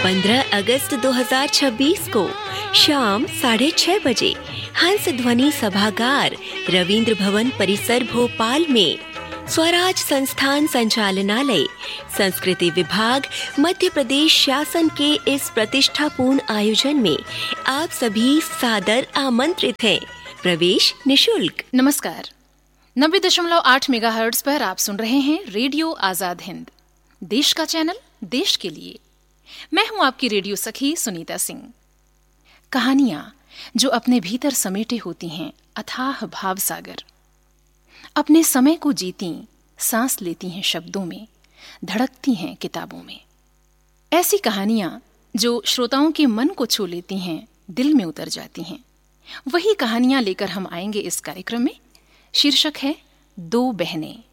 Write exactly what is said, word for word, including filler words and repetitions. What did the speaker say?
पंद्रह अगस्त दो हज़ार छब्बीस को शाम साढ़े छह बजे हंस ध्वनि सभागार रविंद्र भवन परिसर भोपाल में स्वराज संस्थान संचालनालय संस्कृति विभाग मध्य प्रदेश शासन के इस प्रतिष्ठापूर्ण आयोजन में आप सभी सादर आमंत्रित हैं। प्रवेश निशुल्क। नमस्कार। नब्बे दशमलव आठ मेगाहर्ट्ज पर आप सुन रहे हैं रेडियो आजाद हिंद, देश का चैनल देश के लिए। मैं हूं आपकी रेडियो सखी सुनीता सिंह। कहानियां जो अपने भीतर समेटे होती हैं अथाह भाव सागर, अपने समय को जीती, सांस लेती हैं शब्दों में, धड़कती हैं किताबों में। ऐसी कहानियां जो श्रोताओं के मन को छू लेती हैं, दिल में उतर जाती हैं, वही कहानियां लेकर हम आएंगे इस कार्यक्रम में। शीर्षक है दो बहनें।